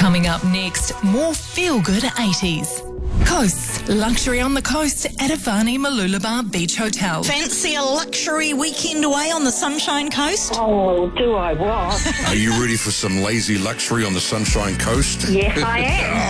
Coming up next, more feel-good 80s. Coasts, luxury on the coast at Avani Mooloolaba Beach Hotel. Fancy a luxury weekend away on the Sunshine Coast? Oh, do I what? Are you ready for some lazy luxury on the Sunshine Coast? Yes, I am.